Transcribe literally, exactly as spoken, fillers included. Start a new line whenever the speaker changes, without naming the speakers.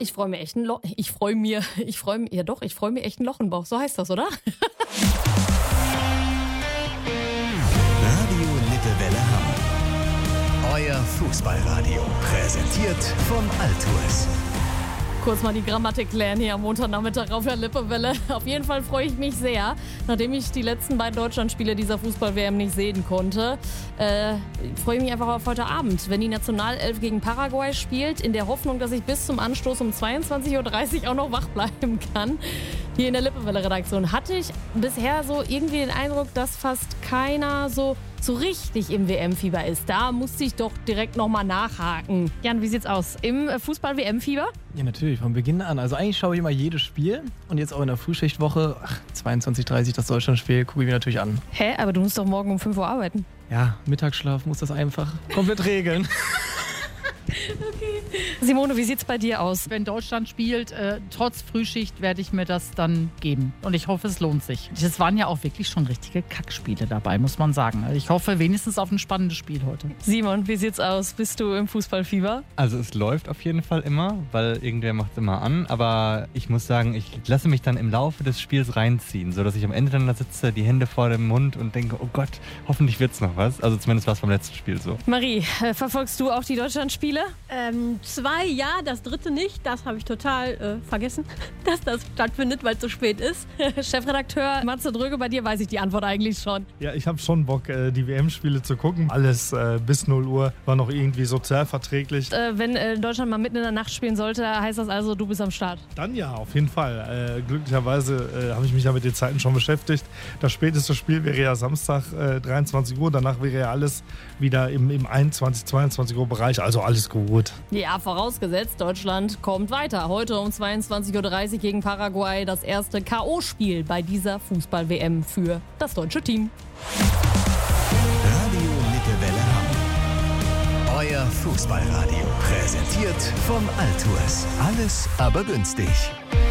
Ich freue mir echt ein Loch. Ich freue mir, ich freue mir, ja doch, ich freue mir echt ein Loch im Bauch. So heißt das, oder?
Radio Lippewelle Hamm. Euer Fußballradio. Präsentiert von Altours.
Kurz mal die Grammatik lernen hier am Montagnachmittag auf der Lippewelle. Auf jeden Fall freue ich mich sehr, nachdem ich die letzten beiden Deutschlandspiele dieser Fußball-W M nicht sehen konnte. Äh, freue ich mich einfach auf heute Abend, wenn die Nationalelf gegen Paraguay spielt, in der Hoffnung, dass ich bis zum Anstoß um zweiundzwanzig Uhr dreißig auch noch wach bleiben kann. Hier in der Lippewelle-Redaktion hatte ich bisher so irgendwie den Eindruck, dass fast keiner so, so richtig im W M-Fieber ist. Da musste ich doch direkt nochmal nachhaken. Jan, wie sieht's aus? Im Fußball-W M-Fieber?
Ja, natürlich, von Beginn an. Also eigentlich schaue ich immer jedes Spiel und jetzt auch in der Frühschichtwoche, ach, zweiundzwanzig Uhr dreißig, das Deutschlandspiel, gucke ich mir natürlich an.
Hä? Aber du musst doch morgen um fünf Uhr arbeiten.
Ja, Mittagsschlaf muss das einfach komplett regeln.
Okay. Simone, wie sieht's bei dir aus?
Wenn Deutschland spielt, äh, trotz Frühschicht werde ich mir das dann geben. Und ich hoffe, es lohnt sich. Es waren ja auch wirklich schon richtige Kackspiele dabei, muss man sagen. Ich hoffe wenigstens auf ein spannendes Spiel heute.
Simon, wie sieht's aus? Bist du im Fußballfieber?
Also es läuft auf jeden Fall immer, weil irgendwer macht es immer an. Aber ich muss sagen, ich lasse mich dann im Laufe des Spiels reinziehen, sodass ich am Ende dann da sitze, die Hände vor dem Mund und denke, oh Gott, hoffentlich wird's noch was. Also zumindest war es beim letzten Spiel so.
Marie, äh, verfolgst du auch die Deutschlandspiele?
Ähm, zwei, ja, das dritte nicht. Das habe ich total äh, vergessen, dass das stattfindet, weil es so spät ist.
Chefredakteur Matze Dröge, bei dir weiß ich die Antwort eigentlich schon.
Ja, ich habe schon Bock, äh, die W M-Spiele zu gucken. Alles äh, bis null Uhr war noch irgendwie sozial verträglich.
Äh, wenn äh, Deutschland mal mitten in der Nacht spielen sollte, heißt das also, du bist am Start?
Dann ja, auf jeden Fall. Äh, glücklicherweise äh, habe ich mich ja mit den Zeiten schon beschäftigt. Das späteste Spiel wäre ja Samstag äh, dreiundzwanzig Uhr. Danach wäre ja alles wieder im, im einundzwanzig, zweiundzwanzig Uhr Bereich. Also alles gut.
Ja, vorausgesetzt, Deutschland kommt weiter. Heute um zweiundzwanzig Uhr dreißig gegen Paraguay das erste K O-Spiel bei dieser Fußball-W M für das deutsche Team.
Radio Lippewelle Hamm. Euer Fußballradio. Präsentiert von Altours. Alles aber günstig.